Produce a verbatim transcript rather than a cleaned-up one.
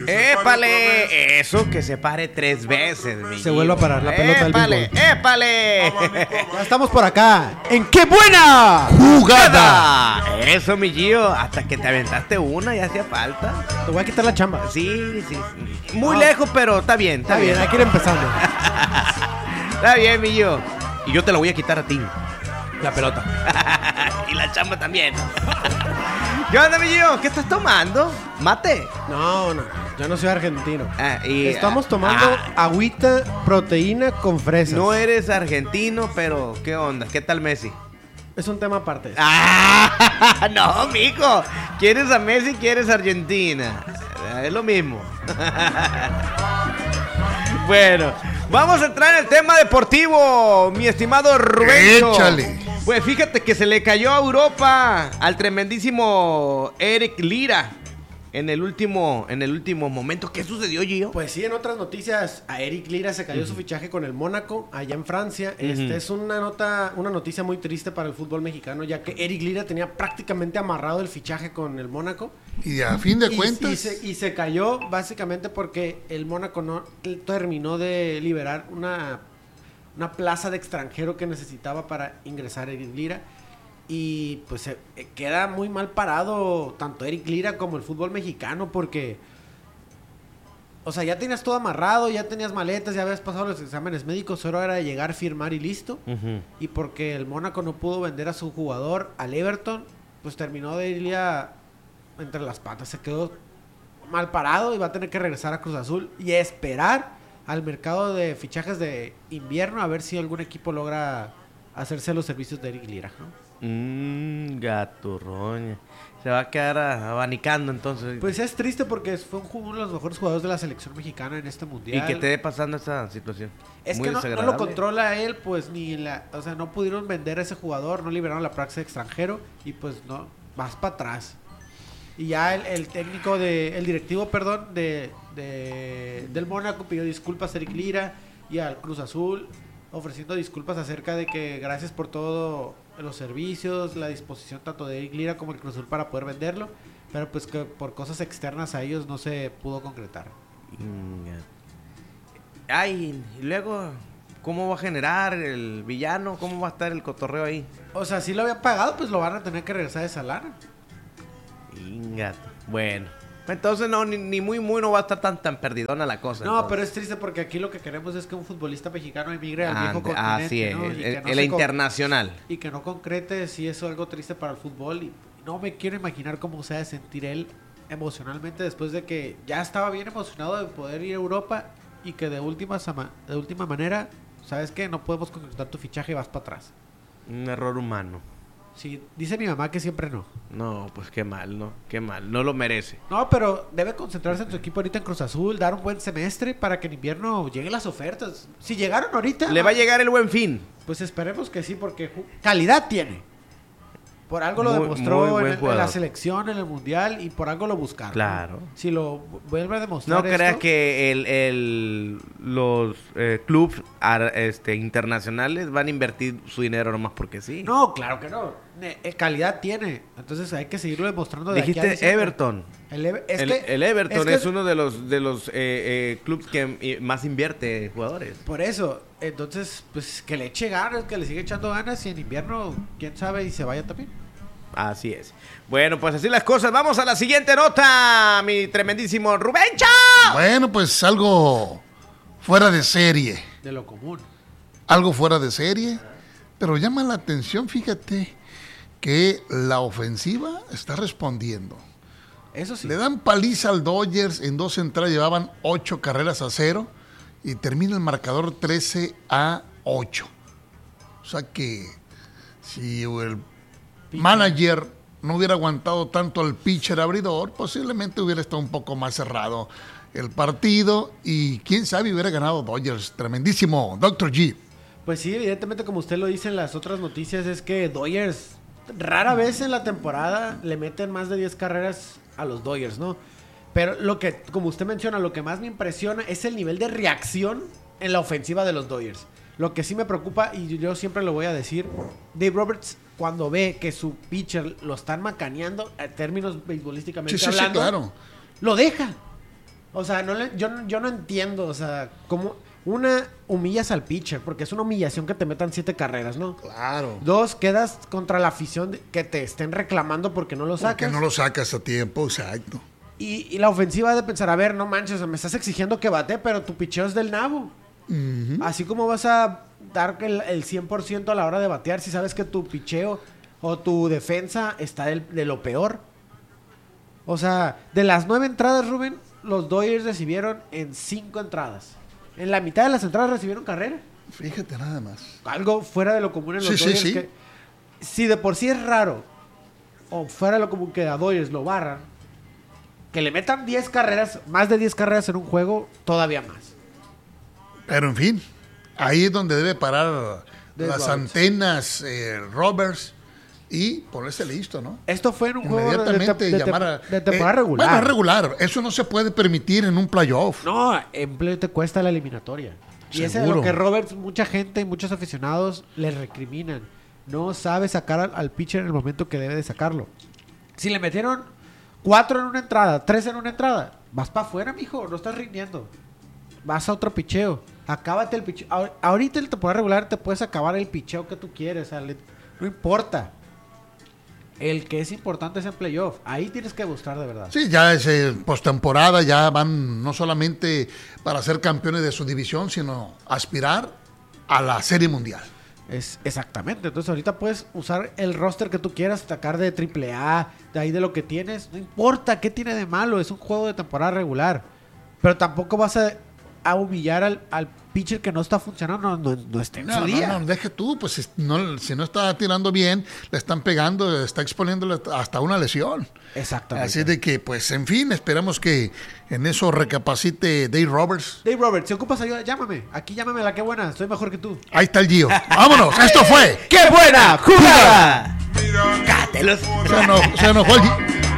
¡Épale! Eso, que se pare tres veces, mi Se vuelve a parar la pelota del ¡Épale! béisbol. ¡Épale! Ya estamos por acá. ¡En qué buena ¡Jugada! Eso, mi Gio. Hasta que te aventaste una, ya hacía falta. Te voy a quitar la chamba. Sí, sí, sí. Muy No. lejos, pero está bien, está, Está bien, hay que ir empezando. Está bien, mi Gio. Y yo te la voy a quitar a ti. La pelota. Y la chamba también. ¿Qué onda, mi Gio? ¿Qué estás tomando? ¿Mate? No, no, yo no soy argentino. Ah, y, Estamos ah, tomando ah, agüita, proteína con fresas. no eres argentino, pero ¿qué onda? ¿Qué tal Messi? Es un tema aparte. ¡Ah! No, mijo. ¿Quieres a Messi? ¿Quieres a Argentina? Es lo mismo. Bueno, vamos a entrar en el tema deportivo, mi estimado Rubén. Échale. Pues fíjate que se le cayó a Europa al tremendísimo Eric Lira en el último, en el último momento. ¿Qué sucedió, Gio? Pues sí, en otras noticias, a Eric Lira se cayó uh-huh. su fichaje con el Mónaco, allá en Francia. Uh-huh. Este es una nota, una noticia muy triste para el fútbol mexicano, ya que Eric Lira tenía prácticamente amarrado el fichaje con el Mónaco. Y a fin de y, cuentas... Y se, y se cayó básicamente porque el Mónaco no terminó de liberar una, una plaza de extranjero que necesitaba para ingresar a Eric Lira. Y pues se queda muy mal parado tanto Eric Lira como el fútbol mexicano porque, o sea, ya tenías todo amarrado, ya tenías maletas, ya habías pasado los exámenes médicos, solo era llegar, firmar y listo. Uh-huh. Y porque el Mónaco no pudo vender a su jugador al Everton, pues terminó de irle a, entre las patas, se quedó mal parado y va a tener que regresar a Cruz Azul y esperar al mercado de fichajes de invierno a ver si algún equipo logra hacerse los servicios de Eric Lira, ¿no? Mmm, gaturroña. Se va a quedar abanicando entonces. Pues es triste porque fue uno de los mejores jugadores de la selección mexicana en este mundial. Y que esté pasando esta situación. Es Muy que no, no lo controla él, pues ni la, o sea, no pudieron vender a ese jugador, no liberaron la praxis de extranjero y pues no, vas para atrás. Y ya el, el técnico de, el directivo, perdón, de, de del Mónaco pidió disculpas a Eric Lira y al Cruz Azul, ofreciendo disculpas acerca de que gracias por todo los servicios, la disposición tanto de Eric Lira como el Cruz Azul para poder venderlo, pero pues que por cosas externas a ellos no se pudo concretar. Ay, y luego, ¿cómo va a generar el villano? ¿Cómo va a estar el cotorreo ahí? O sea, si lo había pagado, pues lo van a tener que regresar de esa lana. Ingato. Bueno, entonces no, ni, ni muy muy no va a estar tan tan perdidona la cosa. No, entonces. pero es triste porque aquí lo que queremos es que un futbolista mexicano emigre al ah, viejo continente. Así es, ¿no? el, y que el, no el internacional. Con, y que no concrete si eso es algo triste para el fútbol. Y no me quiero imaginar cómo se ha de sentir él emocionalmente después de que ya estaba bien emocionado de poder ir a Europa y que de última, de última manera, ¿sabes qué? No podemos concretar tu fichaje y vas para atrás. Un error humano. Sí, dice mi mamá que siempre no. No, pues qué mal, ¿no? Qué mal, no lo merece. No, pero debe concentrarse en su equipo ahorita en Cruz Azul, dar un buen semestre para que en invierno lleguen las ofertas. Si llegaron ahorita... Le va a llegar el Buen Fin. Pues esperemos que sí, porque calidad tiene. Por algo lo muy, demostró muy en, el, en la selección, en el mundial, y por algo lo buscaron. Claro. ¿No? Si lo vuelve a demostrar. No creas esto, que el, el, los eh, clubes este, internacionales van a invertir su dinero nomás porque sí. No, claro que no. Eh, calidad tiene. Entonces hay que seguirlo demostrando. De Dijiste aquí a Everton. El, es el, que, el Everton es, es, es que, uno de los de los eh, eh, clubes que más invierte jugadores. Por eso. Entonces, pues que le eche ganas, que le siga echando ganas y en invierno, quién sabe, y se vaya también. Así es. Bueno, pues así las cosas. Vamos a la siguiente nota, mi tremendísimo Rubencho. Bueno, pues algo fuera de serie. De lo común. Algo fuera de serie. Pero llama la atención, fíjate, que la ofensiva está respondiendo. Eso sí. Le dan paliza al Dodgers. En dos entradas llevaban ocho carreras a cero. Y termina el marcador trece a ocho. O sea que si el manager no hubiera aguantado tanto al pitcher abridor, posiblemente hubiera estado un poco más cerrado el partido y quién sabe hubiera ganado Dodgers. Tremendísimo, doctor G. Pues sí, evidentemente como usted lo dice en las otras noticias es que Dodgers rara vez en la temporada le meten más de diez carreras a los Dodgers, ¿no? Pero lo que, como usted menciona, lo que más me impresiona es el nivel de reacción en la ofensiva de los Dodgers. Lo que sí me preocupa, y yo siempre lo voy a decir, Dave Roberts, cuando ve que su pitcher lo están macaneando, en términos beisbolísticamente sí, sí, hablando, sí, claro. lo deja. O sea, no le, yo, yo no entiendo, o sea, cómo... Una, humillas al pitcher, porque es una humillación que te metan siete carreras, ¿no? Claro. Dos, quedas contra la afición de, que te estén reclamando porque no lo sacas. Porque no lo sacas a tiempo, exacto. Y, y la ofensiva de pensar, a ver, no manches, o sea, me estás exigiendo que bate, pero tu picheo es del nabo. Uh-huh. Así como vas a dar el, el cien por ciento a la hora de batear si sabes que tu picheo o tu defensa está del, de lo peor. O sea, de las nueve entradas, Rubén, los Dodgers recibieron en cinco entradas. En la mitad de las entradas recibieron carrera. Fíjate nada más. Algo fuera de lo común en los Sí, Dodgers. sí, sí. Que, si de por sí es raro, o fuera de lo común que a Dodgers lo barran, que le metan diez carreras, más de diez carreras en un juego, todavía más. Pero en fin, ahí es donde debe parar De las Roberts. antenas eh, Roberts y ponerse listo, ¿no? Esto fue en un juego de, Inmediatamente de, de, llamar a... de temporada eh, regular. Bueno, es regular. Eso no se puede permitir en un playoff. No, en play te cuesta la eliminatoria. Y eso es Seguro. lo que Roberts, mucha gente y muchos aficionados le recriminan. No sabe sacar al, al pitcher en el momento que debe de sacarlo. Si le metieron cuatro en una entrada, tres en una entrada, vas para afuera, mijo, no estás rindiendo. Vas a otro picheo. Acábate el picheo. Ahor- Ahorita en la temporada regular te puedes acabar el picheo que tú quieres. O sea, le- no importa. El que es importante es en playoff. Ahí tienes que buscar de verdad. Sí, ya es eh, postemporada, ya van no solamente para ser campeones de su división, sino aspirar a la Serie Mundial. Es exactamente. Entonces ahorita puedes usar el roster que tú quieras, sacar de triple A, de ahí de lo que tienes. No importa qué tiene de malo, es un juego de temporada regular. Pero tampoco vas a, a humillar al, al pitcher que no está funcionando, no, no, no está en No, su día. no, no, deje tú, pues si no, si no está tirando bien, le están pegando, está exponiéndole hasta una lesión. Exactamente. Así de que, pues, en fin, esperamos que en eso recapacite Dave Roberts. Dave Roberts, si ocupas ayuda, llámame. Aquí llámame a la que buena, estoy mejor que tú. Ahí está el Gio. Vámonos, esto fue. ¡Qué buena jugada! Cátelos. Se enojó, se enojó el Gio.